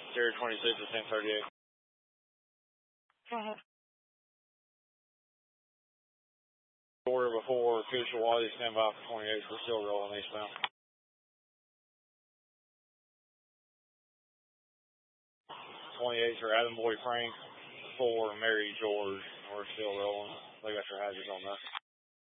Sierra 26 to 1038. Order before Kushawati, stand by for 28. We're still rolling eastbound. 28s are Adam Boy Frank, 4 Mary George. We're still rolling. They got your hazards on that.